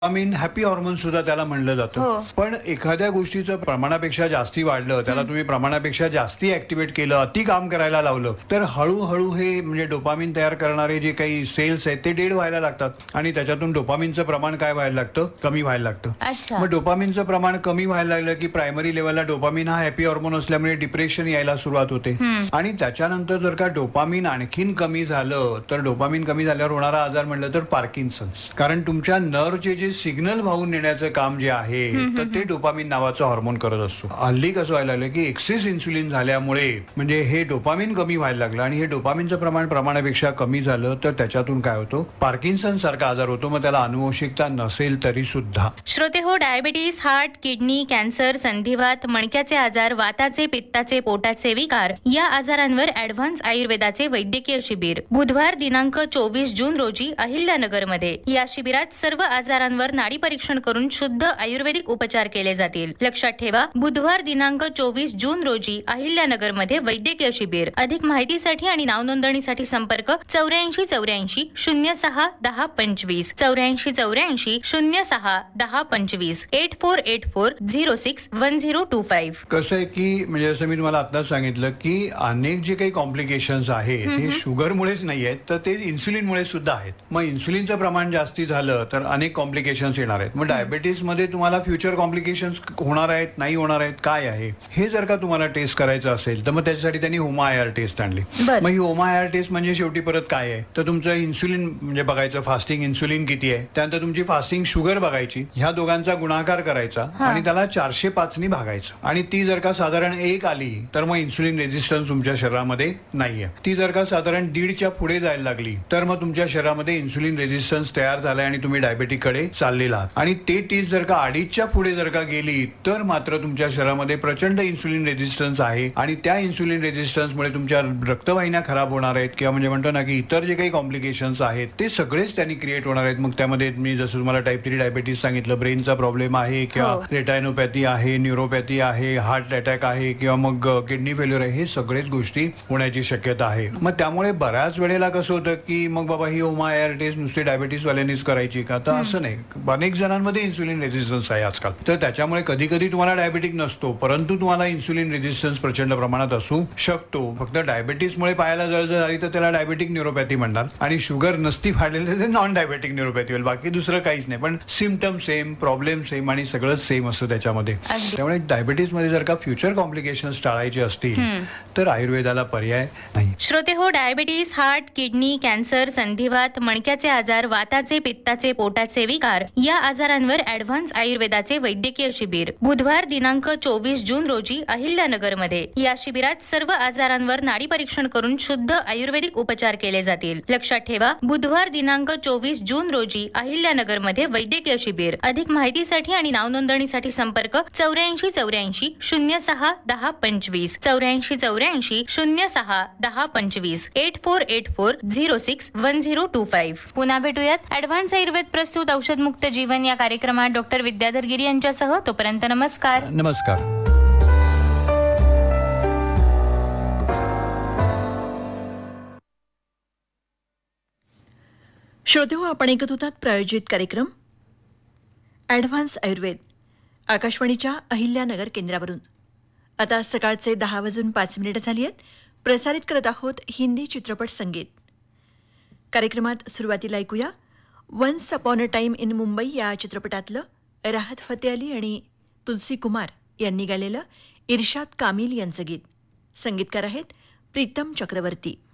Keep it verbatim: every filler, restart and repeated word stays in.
Dopamine happy hormone सुद्धा त्याला म्हणलं जातं. हो. पण एखाद्या गोष्टीचं प्रमाणापेक्षा जास्ती वाढलं, त्याला तुम्ही प्रमाणापेक्षा जास्ती ऍक्टिव्हेट केलं, अति काम करायला लावलं, तर हळूहळू हे म्हणजे डोपामिन तयार करणारे जे काही सेल्स आहेत ते डेड व्हायला लागतात आणि त्याच्यातून डोपामिनचं प्रमाण काय व्हायला लागतं, कमी व्हायला लागतं. अच्छा. मग डोपामिनचं प्रमाण कमी व्हायला लागलं की प्रायमरी लेवलला डोपामिन हा हॅपी हॉर्मोन असल्यामुळे डिप्रेशन यायला सुरुवात होते. आणि त्याच्यानंतर जर का डोपामिन आणखीन कमी झालं तर डोपामिन कमी झाल्यावर होणारा आजार म्हणलं तर पार्किन्सन्स. कारण तुमच्या नर्वचे जे सिग्नल वाहून नेण्याचं काम जे आहे तर ते डोपामिन नावाचं हॉर्मोन करत असतो. हल्ली कसं व्हायला लागलं की एक्सेस इन्सुलिन झाल्यामुळे म्हणजे हे डोपामिन कमी व्हायला लागलं आणि हे डोपामिनचं प्रमाण प्रमाणापेक्षा कमी झालं तर त्याच्यातून काय होतं, पार्किन्सन सारखा आजार होतो. मग त्याला अनुवंशिकता नसेल तरी सुद्धा. श्रोते हो, डायबिटीस, हार्ट, किडनी, कॅन्सर, संधिवात, मणक्याचे आजार, वाताचे, पित्ताचे, पोटाचे विकार या आजारांवर ऍडव्हान्स आयुर्वेदाचे वैद्यकीय शिबिर बुधवार दिनांक चोवीस जून रोजी अहिल्यानगरमध्ये. या शिबिरात सर्व आजारांवर नाडी परीक्षण करून शुद्ध आयुर्वेदिक उपचार केले जातील. लक्षात ठेवा, बुधवार दिनांक चोवीस जून रोजी अहिल्यानगरमध्ये वैद्यकीय शिबिर. अधिक माहितीसाठी आणि नाव नोंदणीसाठी संपर्क चौऱ्याऐंशी चौऱ्याऐंशी शून्य सहा दहा पंचवीस चौऱ्याऐंशी चौऱ्याऐंशी शून्य सहा दहा पंचवीस eight four eight four zero six one zero to five. कसं आहे की म्हणजे असं मी तुम्हाला आताच सांगितलं की अनेक जे काही कॉम्प्लिकेशन्स आहेत हे शुगरमुळेच नाही आहेत तर ते इन्सुलिनमुळे सुद्धा आहेत. मग इन्सुलिनचं प्रमाण जास्ती झालं तर अनेक कॉम्प्लिकेशन्स येणार आहेत. मग डायबिटीस मध्ये तुम्हाला फ्युचर कॉम्प्लिकेशन्स होणार आहेत, नाही होणार आहेत, काय आहे हे जर का तुम्हाला टेस्ट करायचं असेल तर मग त्याच्यासाठी त्यांनी होमा आय आर टेस्ट आणली. मग ही होमा आय आर टेस्ट म्हणजे शेवटी परत काय आहे तर तुमचं इन्सुलिन म्हणजे बघायचं, फास्टिंग इन्सुलिन किती आहे, त्यानंतर तुमची फास्टिंग शुगर बघायची, ह्या दोघांचा गुणाकार करायचा आणि त्याला चारशे पाच नी भागायचं आणि ती जर का साधारण एक आली तर मग इन्सुलिन रेझिस्टन्स तुमच्या शरीरामध्ये नाहीये. ती जर का साधारण दीडच्या पुढे जायला लागली तर मग तुमच्या शरीरामध्ये इन्सुलिन रेझिस्टन्स तयार झालाय आणि तुम्ही डायबेटिक कडे चाललेला आहात. आणि ते टीज जर का अडीचच्या पुढे जर का गेली तर मात्र तुमच्या शरीरामध्ये प्रचंड इन्सुलिन रेझिस्टन्स आहे आणि त्या इन्सुलिन रेझिस्टन्समुळे तुमच्या रक्तवाहिन्या खराब होणार आहेत किंवा म्हणजे म्हणतो ना की इतर जे काही कॉम्प्लिकेशन्स आहेत ते सगळेच त्यांनी क्रिएट होणार आहेत. मग त्यामध्ये मी जसं तुम्हाला टाईप थ्री डायबिटीस सांगितलं, ब्रेनचा प्रॉब्लेम आहे किंवा रेटायनोपॅथी आहे, न्यूरोपॅथी आहे, हार्ट अटॅक आहे किंवा मग किडनी फेल्युअर आहे, हे सगळेच गोष्टी होण्याची शक्यता आहे. मग त्यामुळे बऱ्याच वेळेला कसं होतं की मग बाबा ही होमा आय आर टेस्ट नुसते डायबिटीस वाल्यांनीच करायची का, तर असं नाही. अनेक जणांमध्ये इन्सुलिन रेझिस्टन्स आहे आजकाल, तर त्याच्यामुळे कधी कधी तुम्हाला डायबिटिक नसतो परंतु तुम्हाला इन्सुलिन रेझिस्टन्स प्रचंड प्रमाणात असू शकतो. फक्त डायबिटीसमुळे पायाला जळजळ झाली तर त्याला डायबिटिक न्यूरोपॅथी म्हणणार आणि शुगर नसती वाढलेली तर नॉन डायबेटिक न्यूरोपॅथी होईल. बाकी दुसरं काहीच नाही, पण सिम्पटम सेम, प्रॉब्लेम सेम आणि सगळंच सेम असतं त्याच्यामध्ये. त्यामुळे डायबिटीस मध्ये जर का फ्युचर कॉम्प्लिकेशन्स टाळायचे असतील तर आयुर्वेदाला पर्याय नाही. श्रोते हो, डायबिटीस, हार्ट, किडनी, कॅन्सर, संधिवात, मणक्याचे आजार, वाताचे, पित्ताचे, पोटाचे विकार या आजारांवर ऍडव्हान्स आयुर्वेदाचे वैद्यकीय शिबिर बुधवार दिनांक चोवीस जून रोजी अहिल्यानगरमध्ये. या शिबिरात सर्व आजारांवर नाडी परीक्षण करून शुद्ध आयुर्वेदिक उपचार केले जातील. लक्षात ठेवा, बुधवार दिनांक चोवीस जून रोजी अहिल्यानगरमध्ये वैद्यकीय शिबिर. अधिक माहितीसाठी आणि नाव नोंदणीसाठी संपर्क चौऱ्याऐंशी चौऱ्याऐंशी शून्य सहा दहा पंचवीस चौऱ्याऐंशी चौऱ्याऐंशी शून्य सहा दहा पंचवीस eight four eight four zero six one zero to five. पुन्हा भेटूयात ऍडव्हान्स आयुर्वेद प्रस्तुत औषधमुक्त जीवन या कार्यक्रमात डॉक्टर विद्याधर गिरी यांच्यासह. तोपर्यंत नमस्कार. नमस्कार. श्रोते हो, आपण ऐकत होतात प्रायोजित कार्यक्रम ॲडव्हान्स आयुर्वेद आकाशवाणीच्या अहिल्यानगर केंद्रावरून. आता सकाळचे दहा वाजून पाच मिनिटं झाली आहेत. प्रसारित करत आहोत हिंदी चित्रपट संगीत. कार्यक्रमात सुरुवातीला ऐकूया once upon a time in Mumbai या चित्रपटातलं राहत फतेह अली आणि तुलसी कुमार यांनी गायलेलं इर्शाद कामिल यांचं गीत. संगीतकार आहेत प्रीतम चक्रवर्ती.